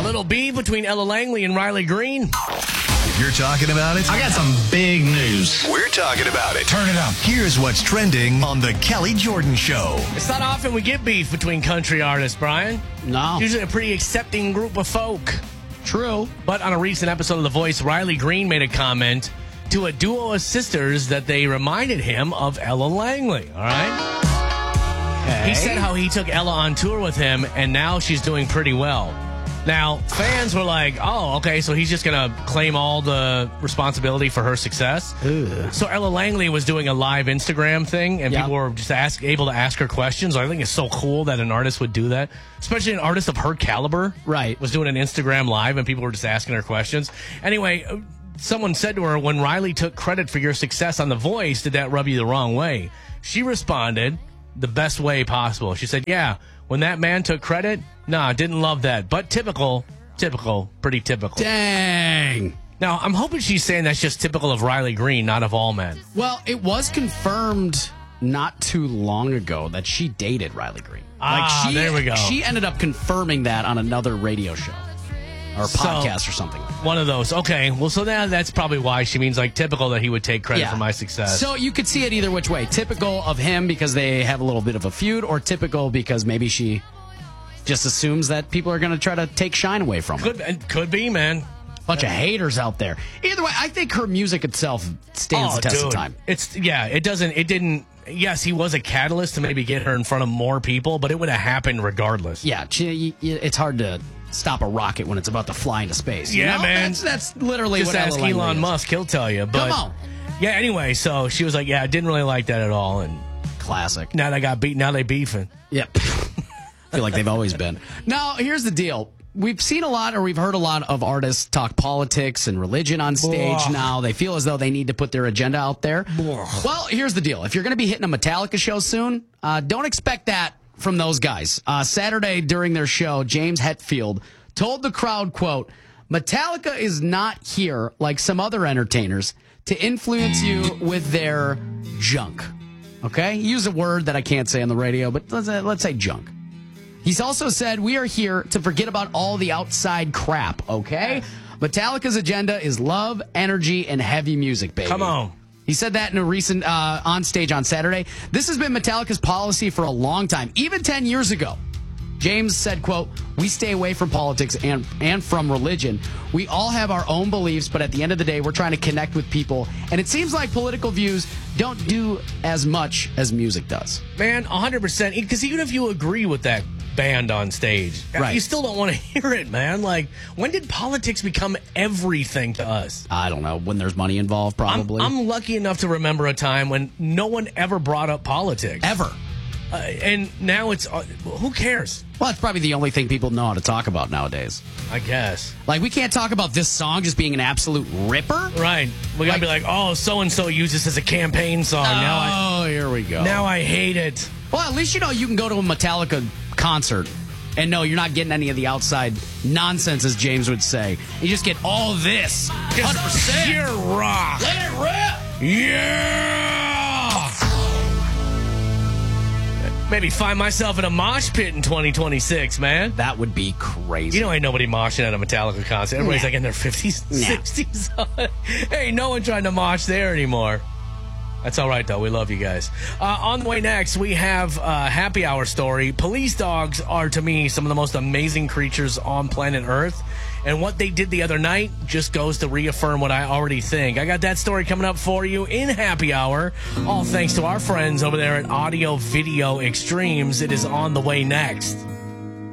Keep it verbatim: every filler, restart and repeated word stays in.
little beef between Ella Langley and Riley Green. If you're talking about it, I got some big news. we're talking about it. Turn it up. Here's what's trending on The Kelly Jordan Show. It's not often we get beef between country artists, Brian. No. Usually a pretty accepting group of folk. True. But on a recent episode of The Voice, Riley Green made a comment to a duo of sisters that they reminded him of Ella Langley, all right? Okay. He said how he took Ella on tour with him, and now she's doing pretty well. Now, fans were like, oh, okay, so he's just going to claim all the responsibility for her success. Ugh. So Ella Langley was doing a live Instagram thing, and Yep. people were just ask, able to ask her questions. I think it's so cool that an artist would do that, especially an artist of her caliber. Right. Was doing an Instagram live, and people were just asking her questions. Anyway, someone said to her, when Riley took credit for your success on The Voice, did that rub you the wrong way? She responded the best way possible. She said, yeah, when that man took credit, nah, didn't love that. But typical, typical, pretty typical. Dang. Now, I'm hoping she's saying that's just typical of Riley Green, not of all men. Well, it was confirmed not too long ago that she dated Riley Green. Ah, she, there we go. She ended up confirming that on another radio show or So- podcast or something. One of those. Okay, well, so now that's probably why she means like typical that he would take credit for my success. So you could see it either which way. Typical of him because they have a little bit of a feud, or typical because maybe she just assumes that people are going to try to take shine away from her. could could be, man. Bunch of haters out there. Either way, I think her music itself stands the test dude. of time. It's yeah, it doesn't it didn't yes, he was a catalyst to maybe get her in front of more people, but it would have happened regardless. Yeah, she, it's hard to stop a rocket when it's about to fly into space. you Yeah, know? man. That's, that's literally Just what ask Ella Langley Elon is. Musk, he'll tell you. But Come on. yeah, anyway, so she was like, yeah, I didn't really like that at all, and Classic. now they got beat now they beefing. Yep. I feel like they've always been. Now, here's the deal. We've seen a lot, or we've heard a lot of artists talk politics and religion on stage Ugh. now. They feel as though they need to put their agenda out there. Ugh. Well, here's the deal. If you're going to be hitting a Metallica show soon, uh, don't expect that from those guys. Uh, Saturday during their show, James Hetfield told the crowd, quote, Metallica is not here like some other entertainers to influence you with their junk. Okay? Use a word that I can't say on the radio, but let's, uh, let's say junk. He's also said, we are here to forget about all the outside crap, okay? Metallica's agenda is love, energy, and heavy music, baby. Come on. He said that in a recent uh, on stage on Saturday. This has been Metallica's policy for a long time, even ten years ago. James said, quote, we stay away from politics and, and from religion. We all have our own beliefs, but at the end of the day, we're trying to connect with people. And it seems like political views don't do as much as music does. Man, one hundred percent. Because even if you agree with that band on stage, Right. you still don't want to hear it, man. Like, when did politics become everything to us? I don't know, when there's money involved, I'm, probably. I'm lucky enough to remember a time when no one ever brought up politics. Ever. Uh, and now it's, uh, who cares? Well, it's probably the only thing people know how to talk about nowadays. I guess. Like, we can't talk about this song just being an absolute ripper. Right. We got to Like- be like, oh, so-and-so used this as a campaign song. Now I, Oh, here we go. now I hate it. Well, at least you know you can go to a Metallica concert and no, you're not getting any of the outside nonsense, as James would say. You just get all this. one hundred percent. Sheer rock. Let it rip. Yeah! Maybe find myself in a mosh pit in twenty twenty-six, man. That would be crazy. You know, ain't nobody moshing at a Metallica concert. Everybody's Nah. like in their fifties, Nah. sixties. Hey, no one trying to mosh there anymore. That's all right, though. We love you guys. Uh, on the way next, we have a happy hour story. Police dogs are, to me, some of the most amazing creatures on planet Earth. And what they did the other night just goes to reaffirm what I already think. I got that story coming up for you in happy hour. All thanks to our friends over there at Audio Video Extremes. It is on the way next.